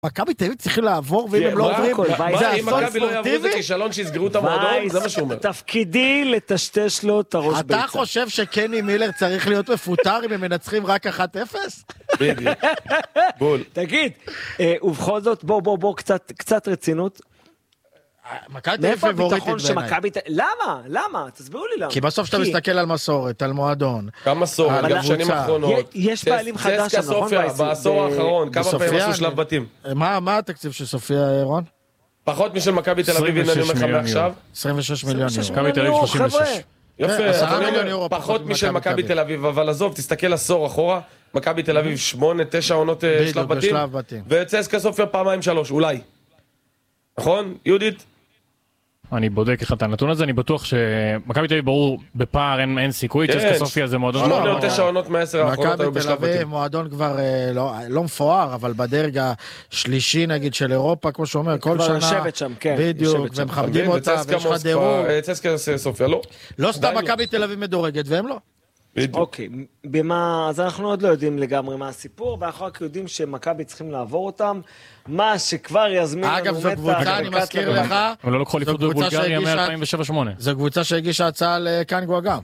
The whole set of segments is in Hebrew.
מכבי תל אביב צריכים לעבור, ואם הם לא עוברים, זה אם מכבי לא יעברו זה כישלון שיסגרו את המועדון, זה מה שהוא אומר. תפקידי לטשטש לו את הראש ביצה. אתה חושב שקני מילר צריך להיות מפוטר אם הם מנצחים רק 1-0? בדיוק. בול. תגיד, ובכל זאת, בוא, קצת רצינות. מכבי תל אביב פייבוריטית בעיניי. למה? תסבירו לי למה. כי בסוף שאתה מסתכל על מסורת, על מועדון. גם מסורת, גם שנים האחרונות. יש בעלים חדש, צסקה סופיה, בעשור האחרון, כמה פעמים עשו שלב בתים. מה התקציב של סופיה, אירון? פחות משל מכבי תל אביב, הנה אני אומר לך מעכשיו. 26 מיליון יורו. מכבי תל אביב 36. יפה, 10 מיליון יורו פחות משל מכבי תל אביב, אבל עזוב, תסתכל עשור אחורה, מכבי תל אביב 8-9 עונות שלב בתים, וצסקה סופיה 2-3, אולי. נכון, יהודית? אני בודק לך את הנתון הזה, אני בטוח שמכבי תל אביב ברור בפער אין סיכוי, צסקה סופיה זה מועדון 8-9 עונות מ10 האחרונות היו בשלב בתים. מכבי תל אביב מועדון כבר לא מפואר, אבל בדרג השלישי נגיד של אירופה, כמו שאומר, כל שנה, יושבת שם, כן, בדיוק, ומכבדים אותה, ויש לך דירוג. צסקה סופיה לא. לא סתם מכבי תל אביב מדורגת, והם לא. אוקיי, אז אנחנו עוד לא יודעים לגמרי מה הסיפור, ואנחנו רק יודעים שמכבי צריכים לעבור אותם, מה שכבר יזמין לנו אגב, זו קבוצה, אני מזכיר לך, אבל לא לקחו ליפות בבולגריה מ-2007-2008. זו קבוצה שהגישה הצעה לקנגווה גם.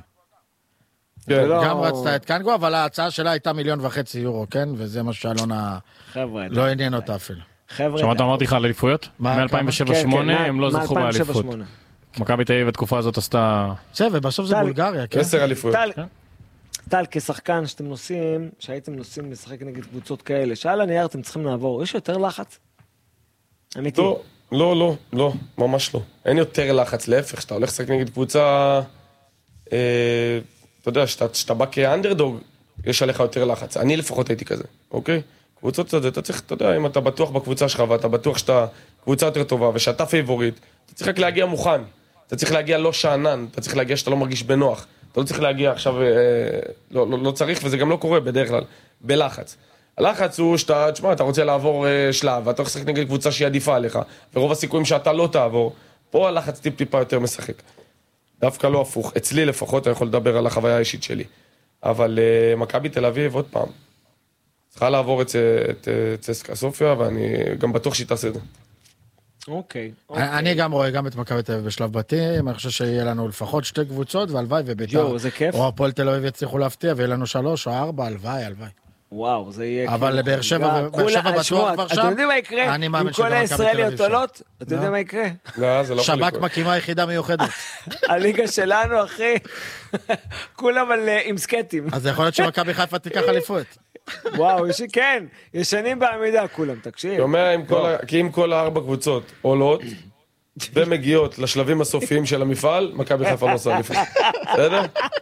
גם רצתה את קנגווה, אבל ההצעה שלה הייתה 1.5 מיליון יורו, כן? וזה מה שאלונה לא עניין אותה אפילו. שמעת אמרתי לך על אליפויות? מ-2007-2008 הם לא זכו באליפות. מכבי תל אביב בתקופה הזאת עשתה... ובסוף זה בולגריה, כן? 10 אליפויות. טל, כשחקן שהייתם נוסעים לשחק נגד קבוצות כאלה, שעל הנייר אתם צריכים לעבור, יש יותר לחץ? אמיתי. לא, ממש לא. אין יותר לחץ, להפך, שאתה הולך לשחק נגד קבוצה, אתה יודע, שאתה בא כאנדרדוג, יש עליך יותר לחץ. אני לפחות הייתי כזה, אוקיי? קבוצות כזה, אתה צריך, אתה יודע, אם אתה בטוח בקבוצה שלך, ואתה בטוח שאתה קבוצה יותר טובה, ושאתה פייבוריט, אתה צריך רק להגיע מוכן. אתה צריך להגיע לא שענן, אתה צריך להגיע שאתה לא מרגיש בנוח. אתה לא צריך להגיע עכשיו, לא צריך, וזה גם לא קורה בדרך כלל, בלחץ. הלחץ הוא שאתה, תשמע, אתה רוצה לעבור שלב, ואתה הולך נגד קבוצה שהיא עדיפה עליך, ורוב הסיכויים שאתה לא תעבור, פה הלחץ טיפה יותר משחק. דווקא לא הפוך, אצלי לפחות, אני יכול לדבר על החוויה האישית שלי. אבל מכבי תל אביב, עוד פעם, צריכה לעבור את צסקה סופיה, ואני גם בטוח שהיא תעשה את זה. אוקיי. אני גם רואה גם את מכבי תל אביב בשלב בתים, אני חושב שיהיה לנו לפחות 2 קבוצות, והלוואי וביתר, או הפועל תל אביב יצליחו להפתיע, ויהיה לנו 3 או 4, הלוואי. וואו, זה יהיה... אבל לבאר שבע בטוח כבר שם, אתם יודעים מה יקרה? אני מאמין שגם מכבי תל אביב שם. אתם יודעים מה יקרה? שב"כ מקימה יחידה מיוחדת. הליגה שלנו, אחי, כולם עם סקטים. אז יכול להיות שמכבי חיפה תיקח אליפות. וואו, כן, ישנים בעמידה כולם, תקשיב. אומר, כי אם כל 4 קבוצות עולות ומגיעות לשלבים הסופיים של המפעל, מכבי חיפה לא עושה אליפות. בסדר?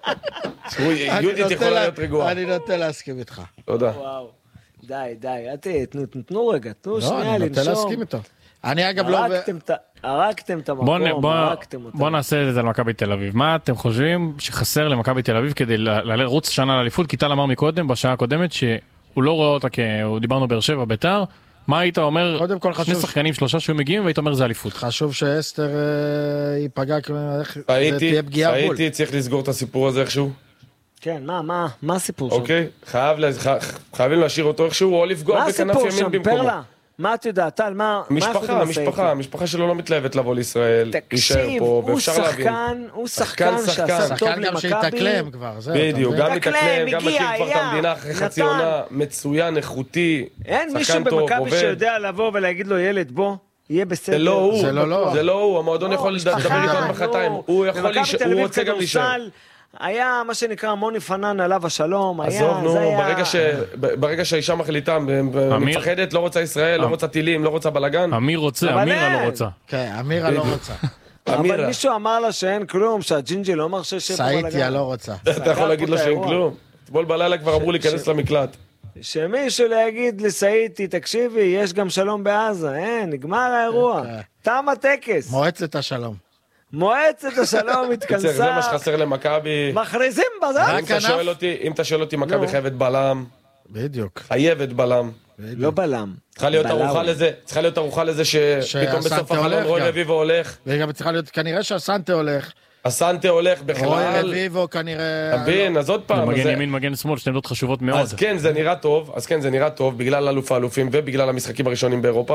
יהודית יכולה להיות רגועה. אני נוטה להסכים איתך. תודה. וואו, די, תנו רגע, תנו שנייה לנשום. אני נוטה להסכים איתו. אני אגב לא... הרגתם את המקום, הרגתם אותם. בוא נעשה את זה על מכבי תל אביב. מה אתם חושבים שחסר למכבי תל אביב כדי לרוץ שנה לאליפות? כי טל אמר מקודם, בשעה הקודמת, שהוא לא רואה אותה, דיברנו באר שבע, ביתר. מה היית אומר? שני שחקנים 3 שהיו מגיעים, והיית אומר זה אליפות. חשוב שאסתר ייפגע, זה תהיה פגיעה בול. הייתי צריך לסגור את הסיפור הזה איכשהו. כן, מה הסיפור שם? אוקיי, חייבים להשאיר אותו איכשהו, או לפגוע בכנף ימין במקומו. פרלה? מה אתה יודע, טל, מה... המשפחה שלו לא מתלהבת לבוא לישראל, תקשיב, הוא שחקן שעשה טוב למכבי. גם שהתאקלם כבר, זהו. בדיוק, גם התאקלם, גם מכיר כבר את המדינה אחרי חצי עונה, מצוין, איכותי, אין מישהו במכבי שיודע לבוא ולהגיד לו, ילד, בוא, יהיה בסדר. זה לא הוא, המועדון יכול לדבר איתו על מחרתיים, הוא רוצה גם להישאר. היה מה שנקרא מוני פנן עליו השלום, עזוב, ברגע שהאישה מחליטה, מפחדת, לא רוצה ישראל, לא רוצה טילים, לא רוצה בלגן. אמיר רוצה, אמירה לא רוצה. כן, אמירה לא רוצה. אבל מישהו אמר לה שאין כלום, שהג'ינג'י לא אמר שיש בלגן. סעיתיה לא רוצה. אתה יכול להגיד לו שאין כלום. אתמול בלילה כבר אמרו להיכנס למקלט. שמישהו להגיד לסעיתי, תקשיבי, יש גם שלום בעזה, נגמר האירוע. תם הטקס. מועצת השלום. מועצת השלום התכנסה. זה מה שחסר למכבי. מכריזים בזה. אם אתה שואל אותי, מכבי חייבת בלם. בדיוק. חייבת בלם. לא בלם. צריכה להיות ארוחה לזה שפתאום בסוף החלון רוי רביבו הולך. וגם צריכה להיות, כנראה שהסנטה הולך. אסנטה הולך בכלל. רוי רביבו כנראה... תבין, אז עוד פעם. מגן ימין, מגן שמאל, שתי עמדות חשובות מאוד. אז כן, זה נראה טוב, בגלל אלוף האלופים ובגלל המשחקים הראשונים באירופה.